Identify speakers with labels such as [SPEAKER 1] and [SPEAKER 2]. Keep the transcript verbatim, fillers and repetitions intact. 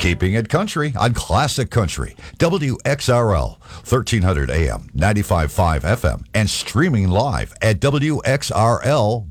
[SPEAKER 1] Keeping it country on Classic Country, W X R L, thirteen hundred A M, ninety-five point five F M, and streaming live at W X R L